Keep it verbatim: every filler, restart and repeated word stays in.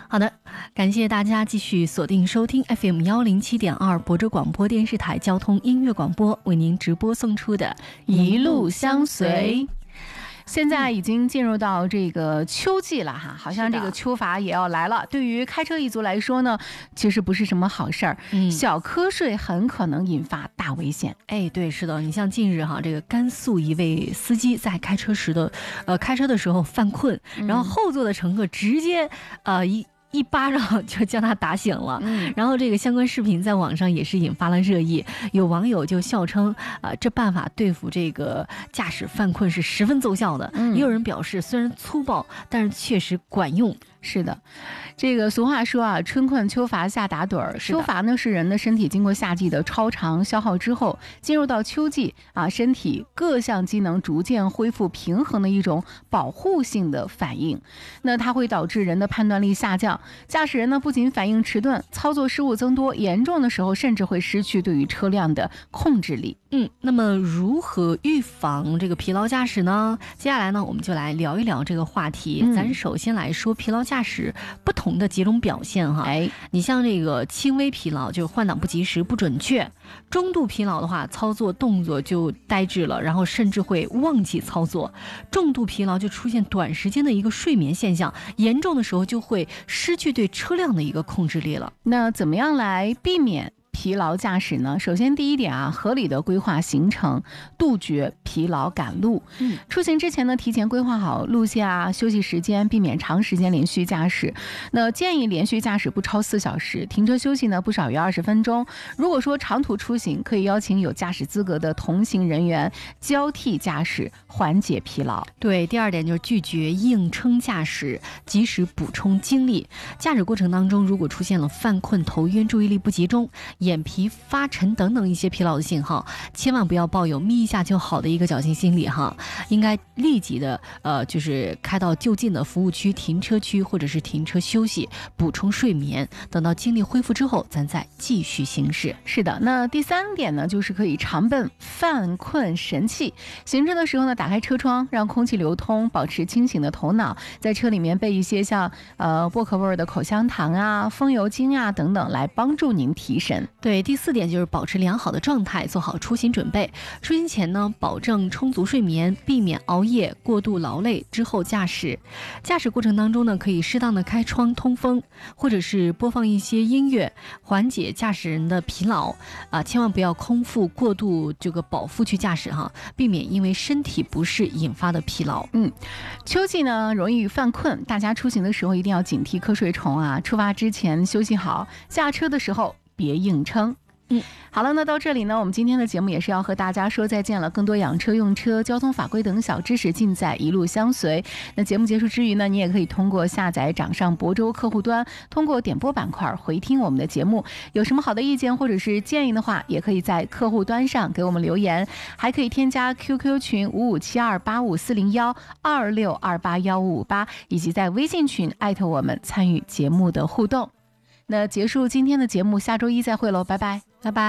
好的，感谢大家继续锁定收听 F M 一零七点二 亳州广播电视台交通音乐广播为您直播送出的一路相随。现在已经进入到这个秋季了哈，好像这个秋罚也要来了。对于开车一族来说呢，其实不是什么好事儿，嗯，小瞌睡很可能引发大危险。 哎，对，是的，你像近日哈，这个甘肃一位司机在开车时的，呃，开车的时候犯困，然后后座的乘客直接，呃一。一巴掌就将他打醒了，嗯，然后这个相关视频在网上也是引发了热议，有网友就笑称，啊、呃，这办法对付这个驾驶犯困是十分奏效的。嗯，也有人表示，虽然粗暴，但是确实管用。 是的，这个俗话说啊，春困秋乏夏打盹儿。秋乏呢是人的身体经过夏季的超长消耗之后，进入到秋季啊，身体各项机能逐渐恢复平衡的一种保护性的反应。那它会导致人的判断力下降，驾驶人呢不仅反应迟钝，操作失误增多，严重的时候甚至会失去对于车辆的控制力。 嗯，那么如何预防这个疲劳驾驶呢？接下来呢，我们就来聊一聊这个话题。嗯、咱首先来说疲劳驾驶不同的几种表现哈。哎，你像这个轻微疲劳，就是换挡不及时、不准确；中度疲劳的话，操作动作就呆滞了，然后甚至会忘记操作；重度疲劳就出现短时间的一个睡眠现象，严重的时候就会失去对车辆的一个控制力了。 那怎么样来避免疲劳驾驶呢？首先第一点啊，合理的规划行程，杜绝疲劳赶路。嗯，出行之前呢，提前规划好路线啊，休息时间，避免长时间连续驾驶。那建议连续驾驶不超四小时，停车休息呢不少于二十分钟。如果说长途出行，可以邀请有驾驶资格的同行人员交替驾驶，缓解疲劳。 对，第二点就是拒绝硬撑驾驶，及时补充精力。驾驶过程当中，如果出现了犯困、头晕、注意力不集中、眼皮发沉等等一些疲劳的信号，千万不要抱有眯一下就好的一个侥幸心理哈，应该立即的呃，就是开到就近的服务区、停车区或者是停车休息，补充睡眠，等到精力恢复之后，咱再继续行驶。 是的，那第三点呢，就是可以常奔犯困神器。行车的时候呢，打开车窗，让空气流通，保持清醒的头脑，在车里面备一些像呃薄荷味的口香糖啊、风油精啊等等，来帮助您提神。 对，第四点就是保持良好的状态，做好出行准备。出行前呢，保证充足睡眠，避免熬夜、过度劳累之后驾驶。驾驶过程当中呢，可以适当的开窗通风，或者是播放一些音乐，缓解驾驶人的疲劳啊。千万不要空腹过度这个饱腹去驾驶哈，避免因为身体不适引发的疲劳。 嗯，秋季呢容易犯困，大家出行的时候一定要警惕瞌睡虫啊。出发之前休息好，下车的时候别硬撑。嗯，好了，那到这里呢，我们今天的节目也是要和大家说再见了。更多养车、用车、交通法规等小知识，尽在一路相随。那节目结束之余呢，你也可以通过下载掌上亳州客户端，通过点播板块回听我们的节目。有什么好的意见或者是建议的话，也可以在客户端上给我们留言，还可以添加 Q Q 群五五七二八五四零幺二六二八幺五五八，以及在微信群艾特我们参与节目的互动。那结束今天的节目，下周一再会喽，拜拜， 拜拜。